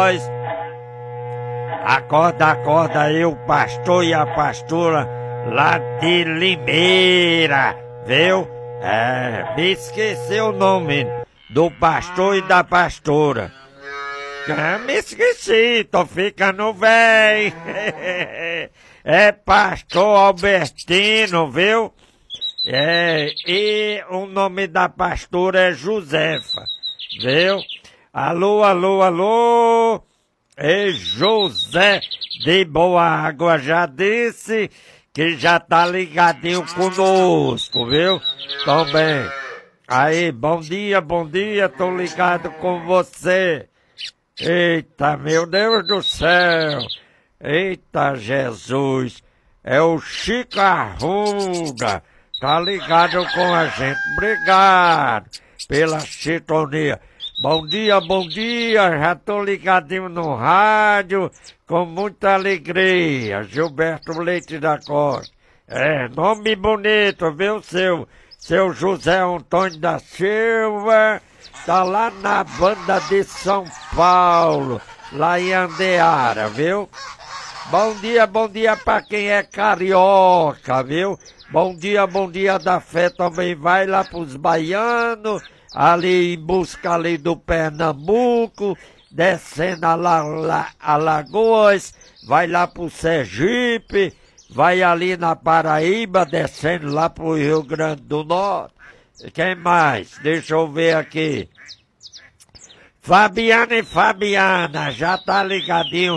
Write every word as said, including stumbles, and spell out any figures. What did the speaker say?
nós. Acorda, acorda aí o pastor e a pastora lá de Limeira, viu? É, me esqueci o nome do pastor e da pastora. É, me esqueci, tô ficando velho. É pastor Albertino, viu? É, e o nome da pastora é Josefa, viu? Alô, alô, alô! E José de Boa Água já disse que já tá ligadinho conosco, viu? Também. Aí, bom dia, bom dia, tô ligado com você. Eita, meu Deus do céu! Eita, Jesus! É o Chico Arruda! Tá ligado com a gente. Obrigado pela sintonia. Bom dia, bom dia. Já tô ligadinho no rádio com muita alegria. Gilberto Leite da Costa. É, nome bonito, viu, seu? Seu José Antônio da Silva. Tá lá na banda de São Paulo, lá em Andeara, viu? Bom dia, bom dia pra quem é carioca, viu? Bom dia, bom dia da fé também vai lá pros baianos, ali em busca ali do Pernambuco, descendo a, La, La, Alagoas, vai lá pro Sergipe, vai ali na Paraíba, descendo lá pro Rio Grande do Norte. Quem mais? Deixa eu ver aqui. Fabiana e Fabiana, já tá ligadinho